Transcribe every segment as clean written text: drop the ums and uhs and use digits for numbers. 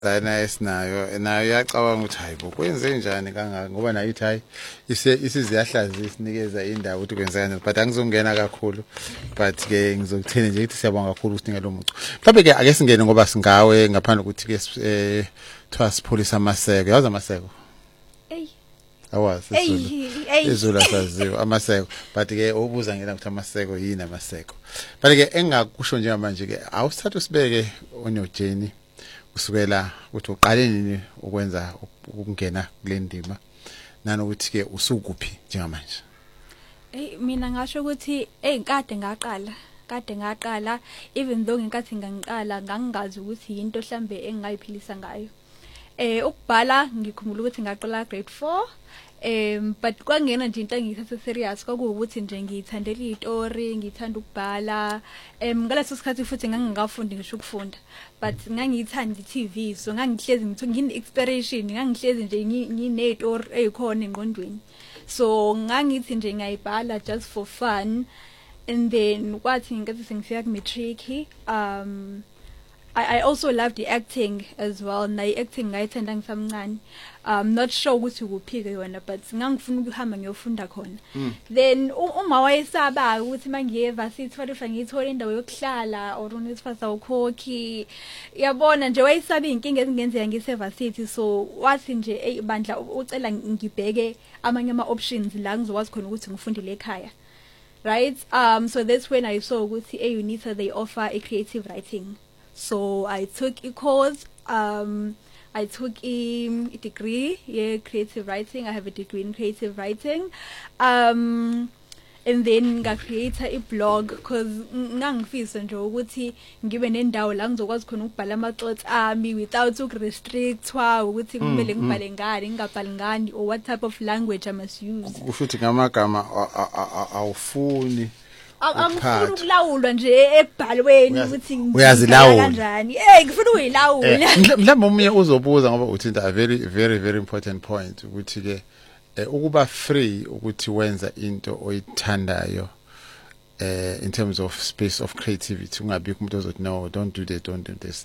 Lana esinayo nayo iyacabanga ukuthi hayibo kwenze njani kangaka ngoba nayo ithi hayi isiziyahlazi isinikeza indawo ukuthi kwenzekani but angizongena kakhulu but ke ngizokuthini nje ukuthi siyabonga kakhulu ukusinikela umuntu mhlawumbe ke ake singene ngoba singawe ngaphandle ukuthi ke thiwa sipholisa amaseko yazi amaseko awazi izulu asaziwa amaseko but ke ubuza ngena ukuthi amaseko yini amaseko but ke engakusho njengamanje ke awusithatha usibeke on your journey kusukela ukuthi uqale nini ukwenza ukungena kule ndima nanokuthi ke usukuphi njengamanje mina ngasho ukuthi kade ngaqala even though ngenkathi ngangiqala ngangingazi ukuthi into mhlambe engayiphilisa ngayo ukubhala ngikhumbula ukuthi ngaqala grade 4 but kwangena nje into engiyithatha serious kwakuwukuthi nje ngiyithandela izitori ngithanda ukubhala ngaleso sikhathi futhi ngangikafundi ngisho ukufunda but ngangiyithanda iTV so ngangihlezi ngine inspiration ngangihlezi nje nginezitori ezikhona engqondweni so ngangithi nje ngiyibhala just for fun and then kwathi ngenkathi sengifika ku matric I also loved the acting as well. Na acting ngayithanda ngisamncane. Not sure ukuthi ukuphike yona but ngangifuna ukuhamba ngiyofunda khona. Then uma wayesaba ukuthi mangiye varsity wathi ngithola indawo yokuhlala or unithfasa ukhokhi. Yabona nje wayesaba inkinga ezingenzeka ngisevarsity so wathi nje bandla ucela ngibheke amanye ama options la ngizokwazi khona ukuthi ngifundile ekhaya. Right? So that's when I saw ukuthi eUNITA they offer a creative writing. So I took a course, I took a degree in creative writing. I have a degree in creative writing. And then I created a blog because ngangifisa nje ukuthi ngibe nendawo la ngizokwazi khona ukubhala amaxoxa ami without ukurestrictwa ukuthi kumele ngibhale ngani ngingabhali ngani or what type of language I must use. Kushuthi ngamagama awufuni angifuna ukulawulwa nje ebhalweni ukuthi uyazilawula kanjani ngifuna uyilawula mhlawumbe umunye uzobuza ngoba uthinta a very important point ukuthi ke ukuba free ukuthi wenza into oyithandayo in terms of space of creativity ungabi umuntu ozothi no don't do this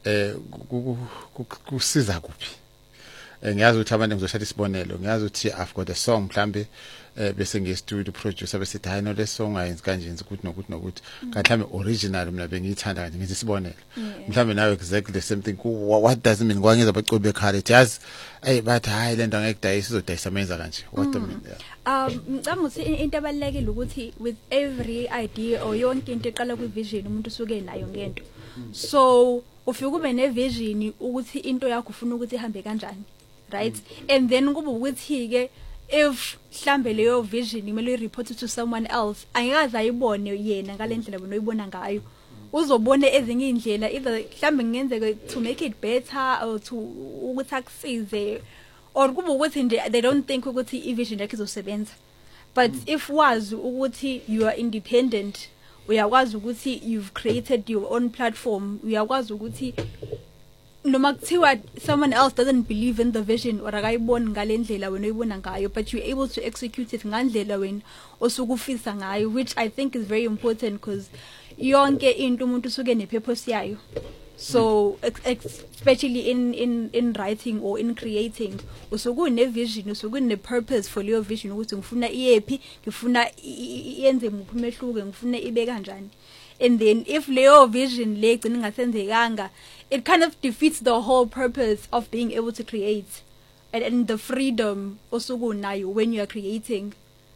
kusiza kuphi ngiyazi ukuthi abantu ngizoshatha isibonelo ngiyazi ukuthi I've got a song mhlambe bese ngestudio producer bese hayi no le song ayenzi kanje ukuthi nokuthi kanti mhlambe original mina bengiyithanda kanje ngithi isibonelo mhlambe nawe exactly the same thing what does it mean kwangeza baculi bekhale yazi bathi hayi le nto ngekudayisa izodayisa menza kanje what do you mean ngicabanga ukuthi into abalekile ukuthi with every idea or yonke into eqala ku vision umuntu usuke nayo ngento so ufike ube ne vision ukuthi into yakho ufuna ukuthi ihambe kanjani right and then kube ukuthi ke if mhlambe leyo vision imele report to someone else angikaze ayibone yena ngalendlela bona uyibona ngayo uzobone ezinye indlela either mhlambe ngenzeke to make it better or to ukuthi akusize or kube ukuthi nje they don't think ukuthi i-vision yakhe izosebenza but if wazi ukuthi you are independent uyakwazi ukuthi you've created your own platform uyakwazi ukuthi noma kuthiwa someone else doesn't believe in the vision or akayiboni ngalendlela wena uyibona ngayo but you're able to execute it ngandlela wena osukufisa ngayo which I think is very important because yonke into umuntu usuke ne purpose yayo so especially in writing or in creating usukune vision usukune purpose for your vision ukuthi ngifuna iyepi ngifuna yenze muphi umehluko ngifuna ibe kanjani and then if leyo vision le igcina ngasenzekanga it kind of defeats the whole purpose of being able to create and the freedom osukunayo when you are creating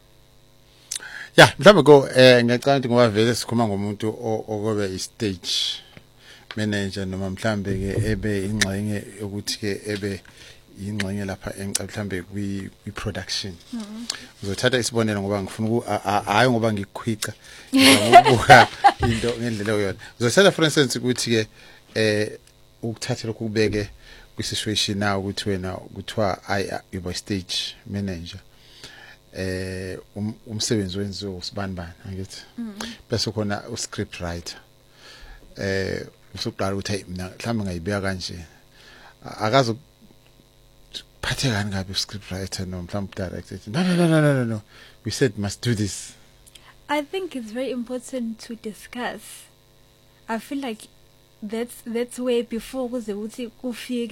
mhlawumbe go ngiyacela ukuthi ngoba vele sikhuluma ngomuntu okobe i-stage manager noma mhlambe ke ebe ingxenye ukuthi ke ebe ingxenye lapha mhlambe kwi-production uzothatha isibonelo ngoba ngifuna hayi ngoba ngikukhwica ngokubuka into ngendlela yona uzothatha for instance ukuthi ke ukuthatha lokhu kubeke kwi-situation nawo ukuthi wena kuthiwa you stage manager umsebenzi wenziwe usibani angithi bese khona u-script writer usuqala ukuthi mina mhlawumbe ngayibeka kanje akazi phathekani ngabe script writer no mhlawumbe director no we said must do this I think it's very important to discuss I feel like that's where before kuze uthi kufike